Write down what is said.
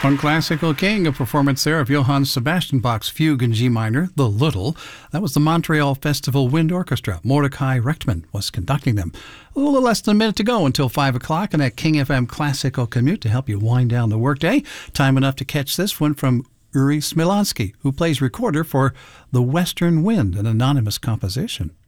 On Classical King, a performance there of Johann Sebastian Bach's Fugue in G minor, The Little. That was the Montreal Festival Wind Orchestra. Mordecai Rechtman was conducting them. A little less than a minute to go until 5 o'clock on that King FM Classical Commute to help you wind down the workday. Time enough to catch this one from Uri Smilansky, who plays recorder for The Western Wind, an anonymous composition.